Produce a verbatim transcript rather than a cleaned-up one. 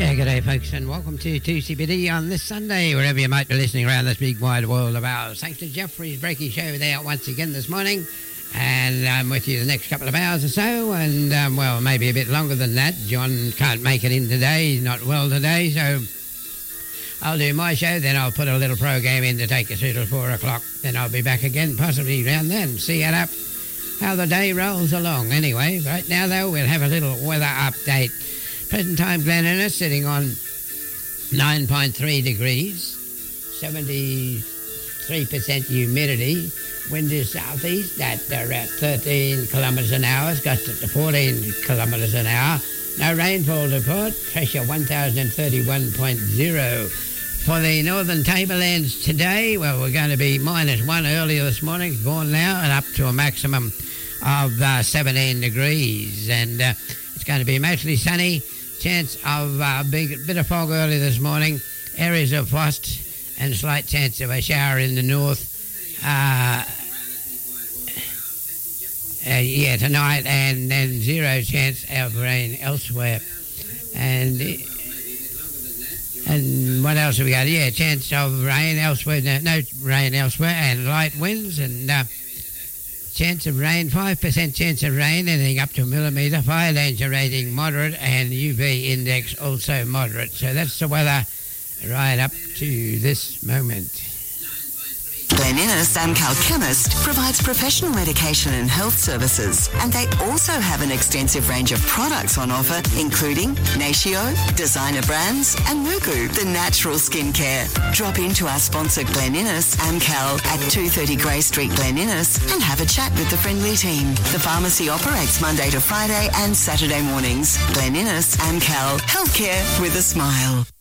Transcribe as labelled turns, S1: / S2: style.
S1: Yeah, good day, folks, and welcome to two C B D on this Sunday, wherever you might be listening around this big wide world of ours. Thanks to Jeffrey's Breaking Show there once again this morning, and I'm with you the next couple of hours or so, and, um, well, maybe a bit longer than that. John can't make it in today, he's not well today, so I'll do my show, then I'll put a little program in to take us through till four o'clock, then I'll be back again, possibly around then. See it up how the day rolls along. Anyway, right now, though, we'll have a little weather update. Present time, Glen Innes sitting on nine point three degrees, seventy-three percent humidity, wind is southeast at around thirteen kilometres an hour, gusts up to fourteen kilometres an hour. No rainfall report, pressure one thousand thirty-one point zero. For the northern tablelands today, well, we're going to be minus one earlier this morning, it's gone now, and up to a maximum of uh, seventeen degrees. And uh, it's going to be mostly sunny. Chance of a uh, big bit of fog early this morning, areas of frost, and slight chance of a shower in the north. Uh, uh, yeah, tonight, and then zero chance of rain elsewhere. And and what else have we got? Yeah, chance of rain elsewhere. No, no rain elsewhere, and light winds, and uh, chance of rain, five percent chance of rain, anything up to a millimetre, fire danger rating moderate, and U V index also moderate. So that's the weather right up to this moment.
S2: Glen Innes Amcal Chemist provides professional medication and health services, and they also have an extensive range of products on offer, including Natio, designer brands, and Mugu, the natural skincare. Drop into our sponsor Glen Innes Amcal at two thirty Grey Street, Glen Innes, and have a chat with the friendly team. The pharmacy operates Monday to Friday and Saturday mornings. Glen Innes Amcal, healthcare with a smile.